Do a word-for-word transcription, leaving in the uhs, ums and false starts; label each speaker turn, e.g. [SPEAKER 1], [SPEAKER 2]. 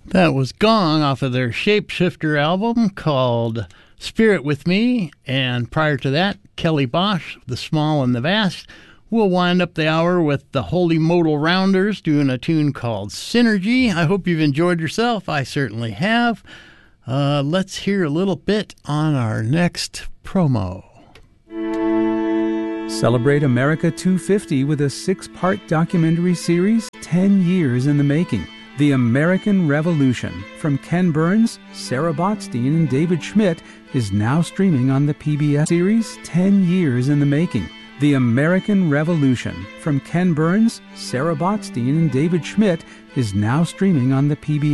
[SPEAKER 1] That was Gong off of their Shapeshifter album called Spirit With Me, and prior to that, Kelly Bosch, The Small and the Vast. We'll wind up the hour with the Holy Modal Rounders doing a tune called Synergy. I hope you've enjoyed yourself. I certainly have. Uh, let's hear a little bit on our next promo.
[SPEAKER 2] Celebrate America two fifty with a six-part documentary series, ten years in the making. The American Revolution, from Ken Burns, Sarah Botstein, and David Schmidt, is now streaming on the P B S series ten years in the Making. The American Revolution, from Ken Burns, Sarah Botstein, and David Schmidt, is now streaming on the P B S